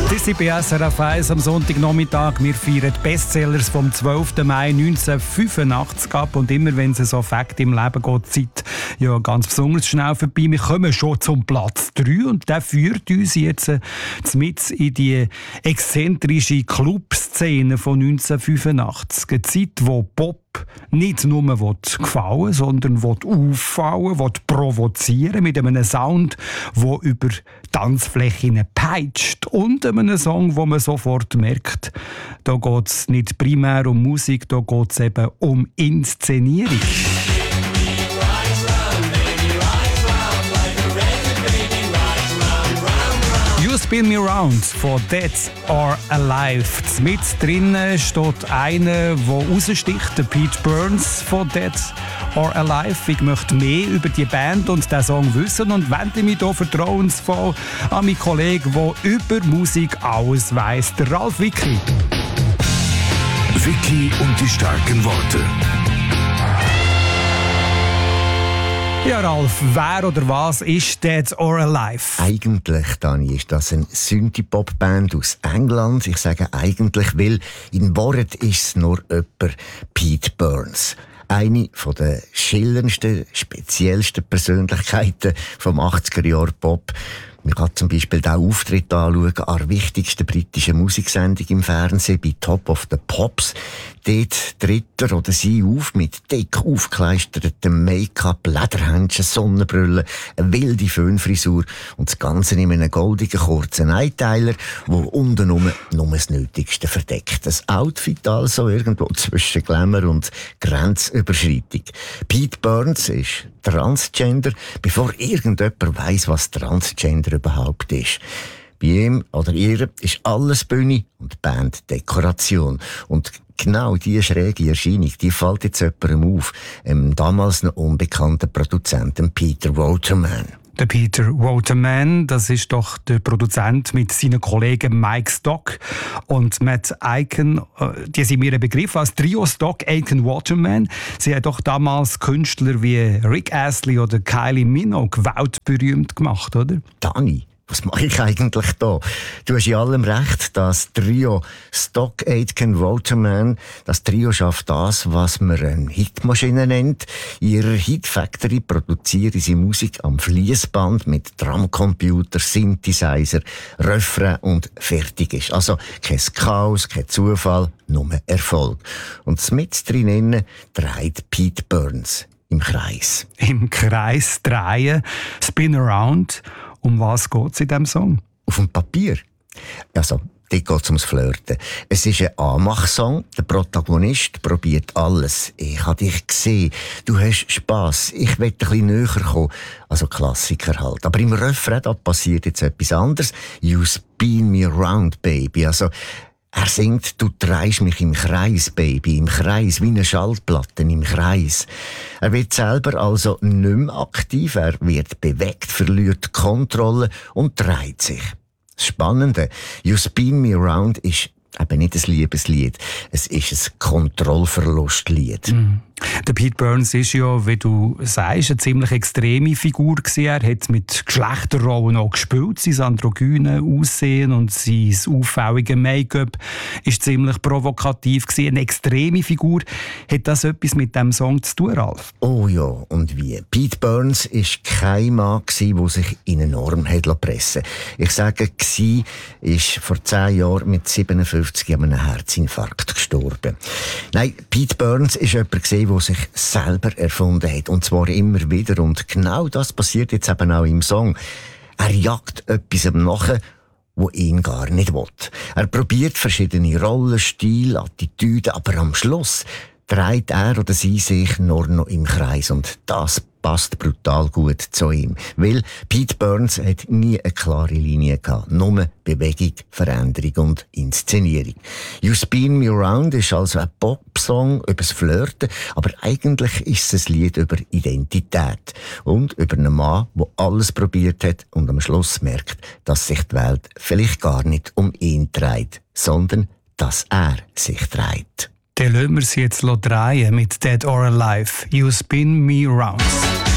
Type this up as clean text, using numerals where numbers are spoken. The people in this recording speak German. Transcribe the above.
Das ist bei SRF 1 am Sonntagnachmittag. Wir feiern die Bestsellers vom 12. Mai 1985 ab. Und immer wenn es so Fakt im Leben geht, die Zeit ja ganz besonders schnell vorbei. Wir kommen schon zum Platz 3 und der führt uns jetzt mit in die exzentrische Clubszene von 1985. Eine Zeit, wo Pop nicht nur gefallen, sondern auffallen, provozieren mit einem Sound, der über Tanzflächen peitscht und einem Song, wo man sofort merkt, da geht es nicht primär um Musik, da geht es eben um Inszenierung. You Spin Me Round von Dead or Alive. Mit drinnen steht einer, der raussticht, der Pete Burns von Dead or Alive. Ich möchte mehr über die Band und den Song wissen und wende mich hier vertrauensvoll an meinen Kollegen, der über Musik alles weiss, der Ralf Wicki. Wicki und die starken Worte. Ja, Ralf, wer oder was ist Dead or Alive? Eigentlich, Dani, ist das eine Synthie-Pop-Band aus England. Ich sage eigentlich, weil in Wahrheit ist es nur jemand Pete Burns. Eine der schillerndsten, speziellsten Persönlichkeiten vom 80er-Jahr-Pop. Man kann zum Beispiel den Auftritt anschauen an der wichtigsten britischen Musiksendung im Fernsehen bei Top of the Pops. Dort tritt er oder sie auf mit dick aufgekleistertem Make-up, Lederhändchen, Sonnenbrille, eine wilde Föhnfrisur und das Ganze in einem goldigen kurzen Einteiler, wo unten nur das Nötigste verdeckt. Das Outfit also irgendwo zwischen Glamour und Grenzüberschreitung. Pete Burns ist Transgender, bevor irgendjemand weiss, was Transgender überhaupt ist. Bei ihm oder ihr ist alles Bühne und Band Dekoration. Und genau diese schräge Erscheinung, die fällt jetzt jemandem auf, damals noch unbekannten Produzenten Peter Waterman. Der Peter Waterman, das ist doch der Produzent mit seinen Kollegen Mike Stock und Matt Aiken. Die sind mir ein Begriff als Trio Stock, Aiken, Waterman. Sie haben doch damals Künstler wie Rick Astley oder Kylie Minogue weltberühmt gemacht, oder? Dani, was mache ich eigentlich da? Du hast in allem recht, das Trio Stock, Aitken, Waterman, das Trio schafft das, was man eine Hitmaschine nennt. In ihrer Hit Factory produzieren sie Musik am Fließband mit Drumcomputer, Synthesizer, Refrain und fertig ist. Also kein Chaos, kein Zufall, nur Erfolg. Und mit drinnen dreht Pete Burns im Kreis. Im Kreis drehen, Spin Around. Um was geht es in diesem Song? Auf dem Papier. Also, dort geht es ums Flirten. Es ist ein Anmachsong. Der Protagonist probiert alles. Ich habe dich gesehen. Du hast Spass. Ich will ein bisschen näher kommen. Also Klassiker halt. Aber im Refrain da passiert jetzt etwas anderes. You spin me around, baby. Also, er singt, du drehst mich im Kreis, Baby, im Kreis, wie eine Schallplatte im Kreis. Er wird selber also nicht mehr aktiv, er wird bewegt, verliert die Kontrolle und dreht sich. Das Spannende, You Spin Me Around ist eben nicht ein Liebeslied, es ist ein Kontrollverlustlied. Der Pete Burns ist ja, wie du sagst, eine ziemlich extreme Figur gewesen. Er hat mit Geschlechterrollen auch gespielt. Sein androgyne Aussehen und sein auffällige Make-up ist ziemlich provokativ gewesen. Eine extreme Figur. Hat das etwas mit diesem Song zu tun, Ralf? Oh ja, und wie? Pete Burns war kein Mann, der sich in eine Norm pressen liess. Ich sage, er ist vor 10 Jahren mit 57 an einem Herzinfarkt gestorben. Nein, Pete Burns war jemand, der sich selber erfunden hat. Und zwar immer wieder. Und genau das passiert jetzt eben auch im Song. Er jagt etwas nach, wo ihn gar nicht will. Er probiert verschiedene Rollen, Stile, Attitüden, aber am Schluss dreht er oder sie sich nur noch im Kreis. Und das passt brutal gut zu ihm. Weil Pete Burns hat nie eine klare Linie gehabt. Nur Bewegung, Veränderung und Inszenierung. You Spin Me Around ist also ein Popsong über das Flirten, aber eigentlich ist es ein Lied über Identität und über einen Mann, der alles probiert hat und am Schluss merkt, dass sich die Welt vielleicht gar nicht um ihn dreht, sondern dass er sich dreht. Dann lassen wir sie jetzt drehen mit Dead or Alive. You Spin Me Round.